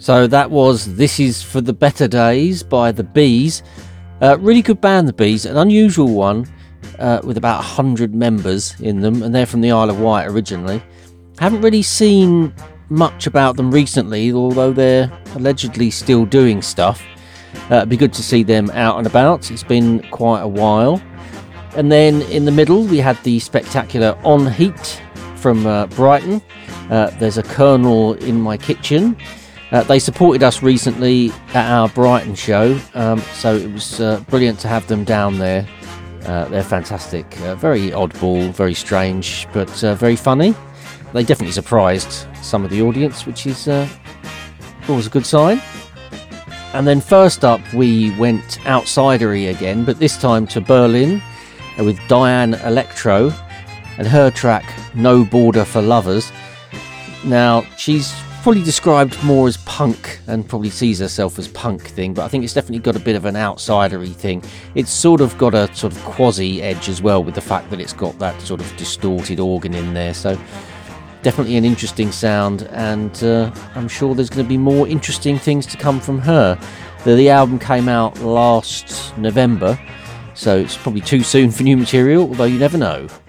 So that was This Is For The Better Days by The Bees. Really good band, The Bees, an unusual one with about 100 members in them, and they're from the Isle of Wight originally. Haven't really seen much about them recently, although they're allegedly still doing stuff. It'd be good to see them out and about. It's been quite a while. And then in the middle we had the spectacular On Heat from Brighton. There's a Colonel in My Kitchen. They supported us recently at our Brighton show, so it was brilliant to have them down there. They're fantastic, very oddball, very strange, but very funny. They definitely surprised some of the audience, which is always a good sign. And then first up we went outsidery again, but this time to Berlin with Diane Electro and her track No Border for Lovers. Now, she's probably described more as punk and probably sees herself as punk thing, but I think it's definitely got a bit of an outsidery thing. It's sort of got a sort of quasi edge as well, with the fact that it's got that sort of distorted organ in there, so definitely an interesting sound, and I'm sure there's going to be more interesting things to come from her. The album came out last November, so it's probably too soon for new material, although you never know.